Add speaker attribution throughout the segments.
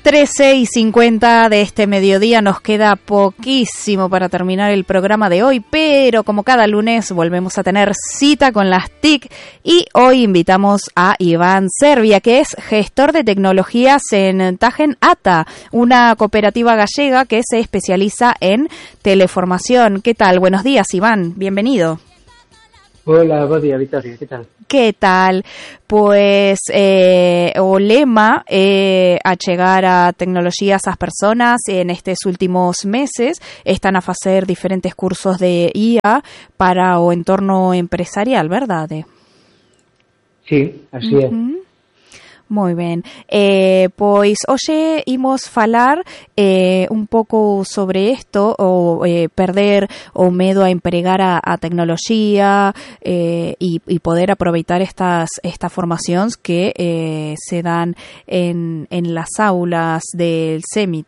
Speaker 1: 13:50 de este mediodía, nos queda poquísimo para terminar el programa de hoy, pero como cada lunes volvemos a tener cita con las TIC y hoy invitamos a Iván Servia, que es gestor de tecnologías en Tagen ATA, una cooperativa gallega que se especializa en teleformación. ¿Qué tal? Buenos días, Iván, bienvenido.
Speaker 2: Hola, buen día, Victoria, ¿qué tal?
Speaker 1: ¿Qué tal? Pues o lema a chegar a tecnoloxías ás persoas en estes últimos meses están a facer diferentes cursos de IA para o entorno empresarial, verdade?
Speaker 2: Sí, así é.
Speaker 1: Moi ben. Pois hoxe imos falar un pouco sobre isto, o perder o medo a empregar a tecnoloxía e poder aproveitar estas formacións que se dan en las aulas del CEMIT.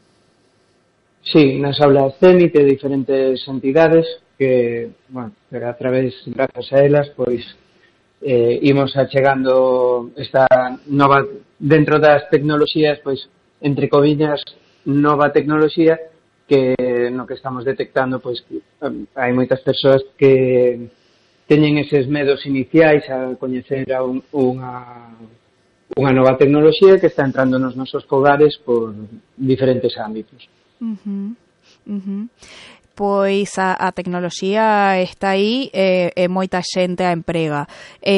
Speaker 2: Sí, nas aulas CEMIT de diferentes entidades que, bueno, a través, grazas a elas, pois imos achegando esta nova, dentro das tecnoloxías, pois, entre coviñas, nova tecnoloxía que no que estamos detectando, pois, hai moitas persoas que teñen eses medos iniciais a coñecer a unha nova tecnoloxía que está entrando nos nosos fogares por diferentes ámbitos.
Speaker 1: Pois a tecnoloxía está aí e moita xente a emprega.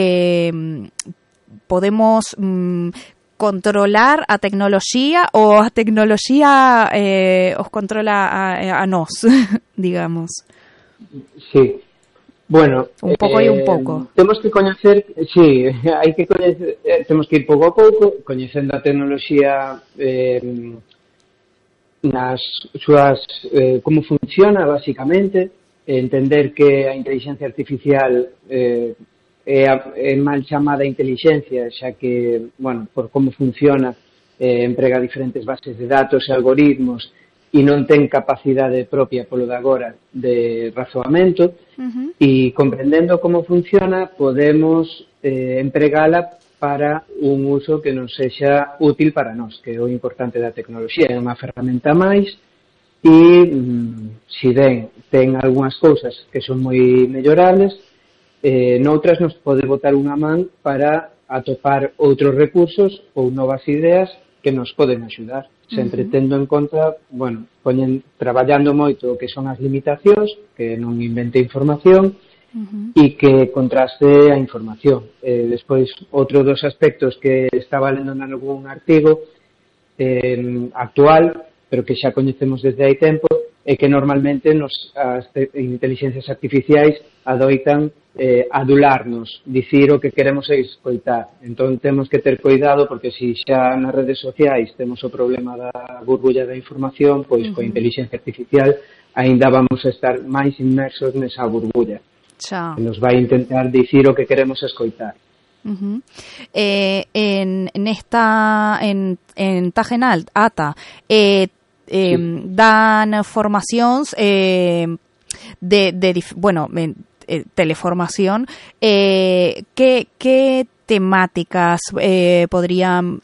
Speaker 1: Podemos controlar a tecnoloxía ou a tecnoloxía os controla a nós, digamos?
Speaker 2: Sí. Bueno,
Speaker 1: un pouco e un pouco.
Speaker 2: Temos que coñecer, sí, hai que coñecer, temos que ir pouco a pouco, coñecendo a tecnoloxía nas súas como funciona basicamente, entender que a inteligencia artificial é mal chamada inteligencia, xa que, bueno, por como funciona, emprega diferentes bases de datos e algoritmos e non ten capacidade propia polo de agora de razoamento, e comprendendo como funciona podemos empregala para un uso que nos sexa útil para nós, que é o importante da tecnoloxía, é unha ferramenta máis e se ben ten algunhas cousas que son moi mellorables, noutras nos pode botar unha man para atopar outros recursos ou novas ideas que nos poden axudar, sempre tendo en conta, bueno, traballando moito o que son as limitacións, que non invente información, e que contraste a información. Despois, outro dos aspectos que estaba lendo en algún artigo actual, pero que xa coñecemos desde hai tempo, é que normalmente as inteligencias artificiais adoitan adularnos, dicir o que queremos escoitar. Entón temos que ter cuidado, porque se xa nas redes sociais temos o problema da burbulla da información, pois coa inteligencia artificial aínda vamos a estar máis inmersos nesa burbulla. Que nos vai intentar dicir o que queremos escoitar.
Speaker 1: En Tagen ATA dan formacións teleformación. Que temáticas podrían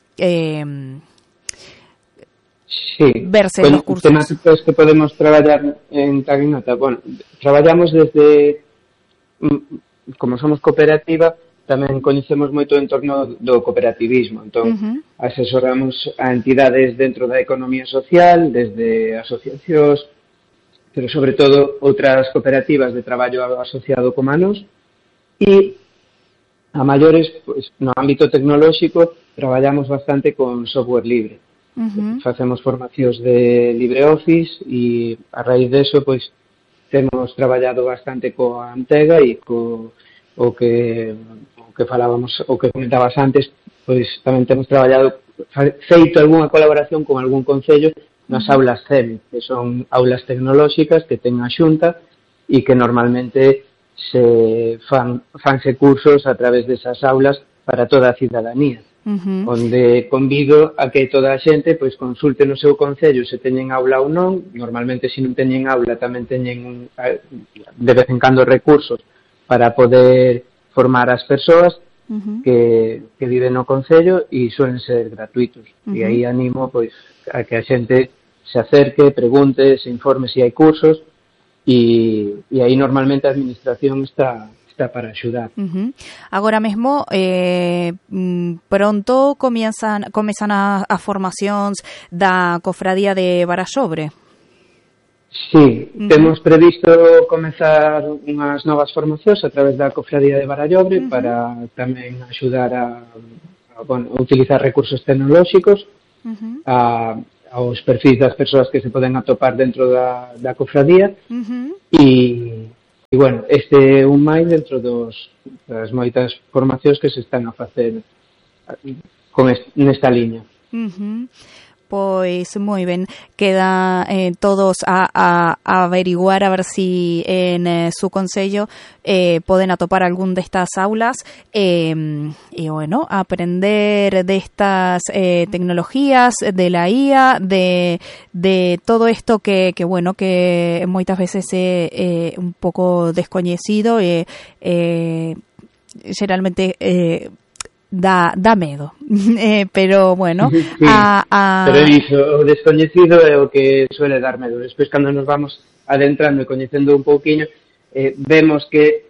Speaker 1: verse en los cursos?
Speaker 2: Temáticas que podemos traballar en Tagen ATA. Bueno, traballamos desde, como somos cooperativa, tamén coñecemos moito o entorno do cooperativismo. Entón, asesoramos a entidades dentro da economía social, desde asociacións, pero sobre todo outras cooperativas de traballo asociado con manos, e a maiores, pois, no ámbito tecnolóxico, traballamos bastante con software libre. Facemos formacións de LibreOffice e a raíz deso, pois, temos traballado bastante coa Antega e o que falábamos, o que comentabas antes, pois tamén temos traballado, feito algunha colaboración con algún concello nas aulas CEMIT, que son aulas tecnolóxicas que ten a Xunta e que normalmente se fanse cursos a través desas aulas para toda a cidadanía. Onde convido a que toda a xente pois consulte no seu concello se teñen aula ou non. Normalmente, se non teñen aula, tamén teñen de vez en cando recursos para poder formar as persoas que viven no concello e suelen ser gratuitos. E aí animo pois a que a xente se acerque, pregunte, se informe se hai cursos e aí normalmente a administración está para axudar.
Speaker 1: Agora mesmo pronto comezan as formacións da Cofradía de Barallobre.
Speaker 2: Sí, temos previsto comezar unhas novas formacións a través da Cofradía de Barallobre para tamén axudar a utilizar recursos tecnolóxicos aos perfis das persoas que se poden atopar dentro da cofradía e bueno, este é un máis dentro das moitas formacións que se están a facer nesta liña.
Speaker 1: Pois moi ben, queda todos a averiguar a ver si en su concello poden atopar algún destas aulas e bueno, aprender de estas tecnologías, de la IA, de todo esto que bueno, que moitas veces é un pouco descoñecido e geralmente dá medo, pero bueno,
Speaker 2: sí. Pero iso, o descoñecido é o que suele dar medo. Despois, cando nos vamos adentrando e coñecendo un pouquiño, vemos que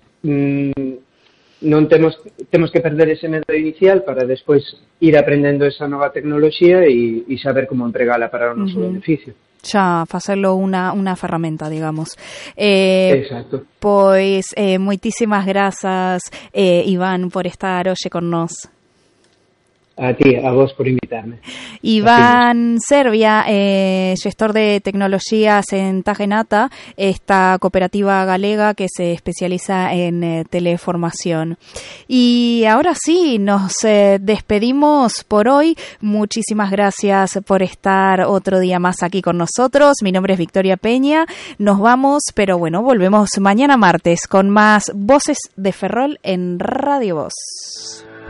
Speaker 2: non temos que perder ese medo inicial para despois ir aprendendo esa nova tecnoloxía e saber como empregala para o noso beneficio.
Speaker 1: Xa facelo unha ferramenta, digamos.
Speaker 2: Exacto.
Speaker 1: Pois moitísimas grazas, Iván, por estar hoxe con nós.
Speaker 2: A ti, a vos por invitarme.
Speaker 1: Iván Servia, gestor de tecnologías en Tagenata, esta cooperativa galega que se especializa en teleformación. Y ahora sí, nos despedimos por hoy. Muchísimas gracias por estar otro día más aquí con nosotros. Mi nombre es Victoria Peña. Nos vamos, pero bueno, volvemos mañana martes con más Voces de Ferrol en Radio Voz.